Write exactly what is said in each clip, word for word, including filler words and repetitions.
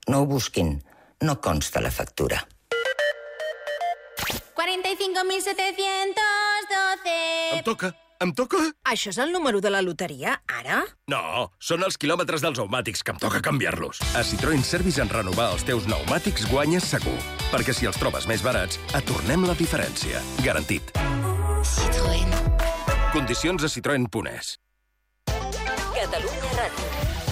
No ho busquin. No consta la factura. cuarenta y cinco mil setecientos doce. Em toca, em toca? Això és el número de la loteria, ara? No, són els quilòmetres dels pneumàtics, que em toca canviar-los. A Citroën Service, en renovar els teus pneumàtics guanyes segur. Perquè si els trobes més barats, et tornem la diferència. Garantit. Citroën. Condicions a citroen punt es. Catalunya Ràdio.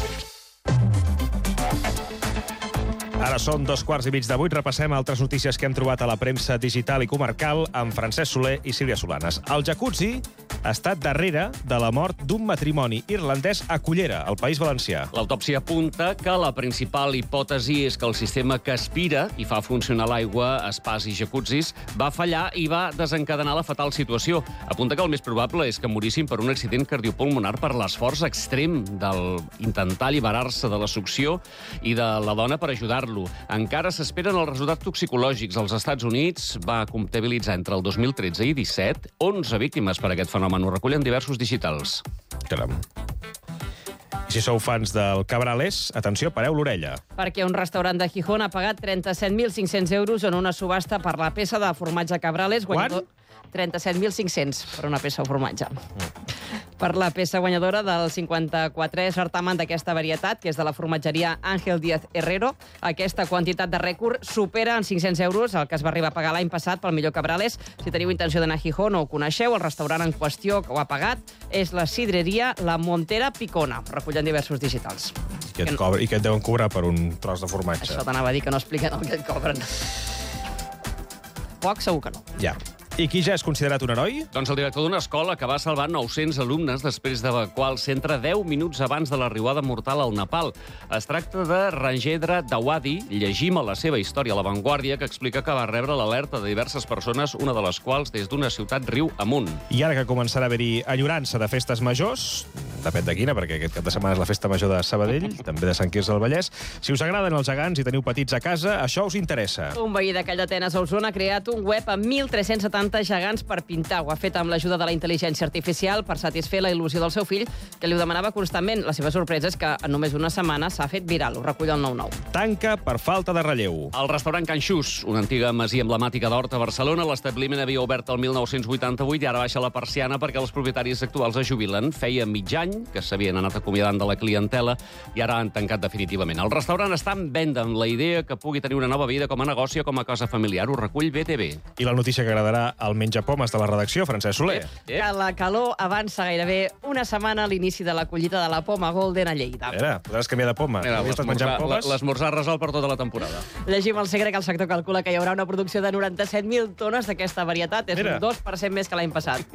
Ara són dos quarts i mig de vuit. Repassem altres notícies que hem trobat a la premsa digital i comarcal amb Francesc Soler i Sílvia Solanes. El jacuzzi ha estat darrere de la mort d'un matrimoni irlandès a Cullera, al País Valencià. L'autòpsia apunta que la principal hipòtesi és que el sistema que aspira i fa funcionar l'aigua a spas i jacuzzis va fallar i va desencadenar la fatal situació. Apunta que el més probable és que morissin per un accident cardiopulmonar per l'esforç extrem d'intentar alliberar-se de la succió i de la dona per ajudar-lo. Encara s'esperen els resultats toxicològics. Als Estats Units va comptabilitzar entre el dos mil tretze i disset onze víctimes per aquest fenomen. Ho recullen diversos digitals. Caram. Si sou fans del Cabrales, atenció, pareu l'orella. Perquè un restaurant de Gijón ha pagat trenta-set mil cinc-cents euros en una subhasta per la peça de formatge Cabrales. Guanyador... trenta-set mil cinc-cents per una peça de formatge. Mm. Per la peça guanyadora del cinquanta-quatrè certamen d'aquesta varietat, que és de la formatgeria Ángel Díaz Herrero. Aquesta quantitat de rècord supera en cinc-cents euros el que es va arribar a pagar l'any passat pel millor Cabrales. Si teniu intenció d'anar a Gijón o ho coneixeu, el restaurant en qüestió que ho ha pagat és la sidreria La Montera Picona. Recullen diversos digitals. I què et, cobra, i què et deuen cobrar per un tros de formatge? Això t'anava a dir, que no expliquen el que et cobren. Poc segur que no. Ja. I qui ja és considerat un heroi? Doncs el director d'una escola que va salvar nou-cents alumnes després d'evacuar el centre deu minuts abans de l'arribada mortal al Nepal. Es tracta de Rangendra Dawadi. Llegim a la seva història a La Vanguardia, que explica que va rebre l'alerta de diverses persones, una de les quals des d'una ciutat riu amunt. I ara que començarà a haver-hi enyorança de festes majors, depèn de quina, perquè aquest cap de setmana és la festa major de Sabadell, també de Sant Quirze del Vallès, si us agraden els gegants i teniu petits a casa, això us interessa. Un veí de Calldetenes a Osona ha creat un web amb mil tres-cents setanta gegants per pintar. Ho ha fet amb l'ajuda de la intel·ligència artificial per satisfer la il·lusió del seu fill, que li ho demanava constantment. La seva sorpresa és que en només una setmana s'ha fet viral. Ho recull el nou nou. Tanca per falta de relleu. El restaurant Can Xús, una antiga masia emblemàtica d'Horta, Barcelona. L'establiment havia obert el mil nou-cents vuitanta-vuit i ara baixa la persiana perquè els propietaris actuals es jubilen. Feia mig any que s'havien anat acomiadant de la clientela i ara han tancat definitivament. El restaurant està en venda amb la idea que pugui tenir una nova vida com a negoci o com a cosa familiar. Ho recull B T V. I la notícia que agradarà al menjapomes de la redacció, Francesc Soler. Que la calor avança gairebé una setmana a l'inici de la collita de la poma Golden a Lleida. Era, podràs canviar de poma. Mira, l'esmorzar resol per tota la temporada. Llegim al Segre que el sector calcula que hi haurà una producció de noranta-set mil tones d'aquesta varietat. És Mira. un dos per cent més que l'any passat.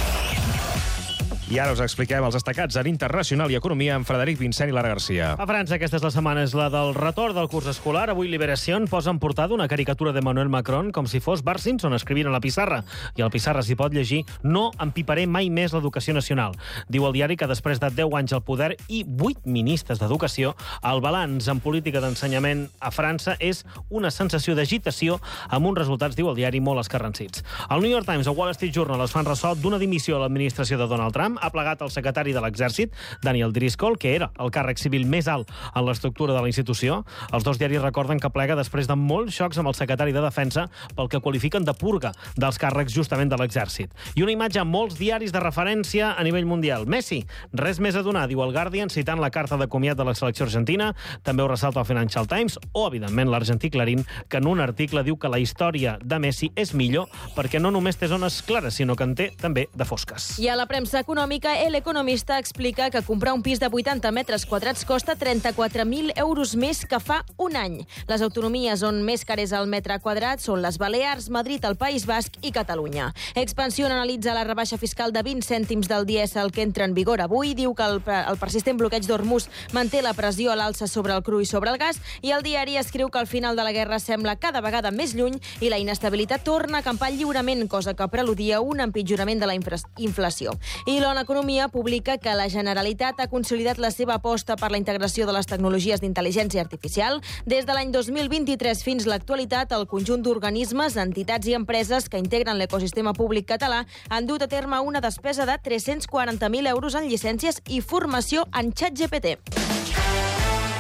I ara us expliquem els destacats en Internacional i Economia amb Frederic Vincent i Lara Garcia. A França, aquesta és la setmana, és la del retorn del curs escolar. Avui Liberació posa en portada una caricatura d'Emmanuel Macron com si fos Bart Simpson escrivint a la pissarra. I al pissarra s'hi pot llegir: no empiparé mai més l'educació nacional. Diu el diari que després de deu anys al poder i vuit ministres d'Educació, el balanç en política d'ensenyament a França és una sensació d'agitació amb uns resultats, diu el diari, molt escarransits. El New York Times o Wall Street Journal es fan ressò d'una dimissió a l'administració de Donald Trump. Ha plegat el secretari de l'Exèrcit, Daniel Driscoll, que era el càrrec civil més alt en l'estructura de la institució. Els dos diaris recorden que plega després de molts xocs amb el secretari de Defensa pel que qualifiquen de purga dels càrrecs justament de l'Exèrcit. I una imatge amb molts diaris de referència a nivell mundial. Messi, res més a donar, diu el Guardian, citant la carta de comiat de la selecció argentina. També ho ressalta el Financial Times o, evidentment, l'argentí Clarín, que en un article diu que la història de Messi és millor perquè no només té zones clares, sinó que en té també de fosques. I a la premsa econòmica, El Economista explica que comprar un pis de vuitanta metres quadrats costa trenta-quatre mil euros més que fa un any. Les autonomies on més car és el metre quadrat són les Balears, Madrid, el País Basc i Catalunya. Expansión analitza la rebaixa fiscal de vint cèntims del dièsel que entra en vigor avui. Diu que el, el persistent bloqueig d'Hormuz manté la pressió a l'alça sobre el cru i sobre el gas, i el diari escriu que el final de la guerra sembla cada vegada més lluny i la inestabilitat torna a campar lliurement, cosa que preludia un empitjorament de la inflació. I l'Ona Economia publica que la Generalitat ha consolidat la seva aposta per la integració de les tecnologies d'intel·ligència artificial. Des de l'any dos mil vint-i-tres fins l'actualitat, el conjunt d'organismes, entitats i empreses que integren l'ecosistema públic català han dut a terme una despesa de tres-cents quaranta mil euros en llicències i formació en ChatGPT.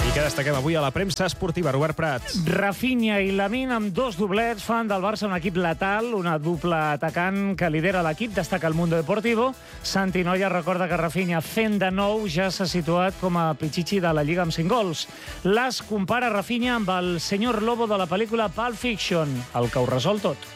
I què destaquem avui a la premsa esportiva, Robert Prats? Rafinha i Lamine amb dos doblets fan del Barça un equip letal, una dupla atacant que lidera l'equip, destaca el Mundo Deportivo. Santi Noia recorda que Rafinha, fent de nou, ja s'ha situat com a Pichichi de la Lliga amb cinc gols. L'As compara Rafinha amb el senyor Lobo de la pel·lícula Pulp Fiction, el que ho resol tot.